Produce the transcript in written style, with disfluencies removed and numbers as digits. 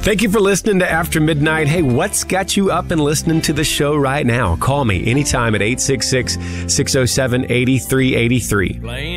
Thank you for listening to After Midnight. Hey, what's got you up and listening to the show right now? Call me anytime at 866-607-8383.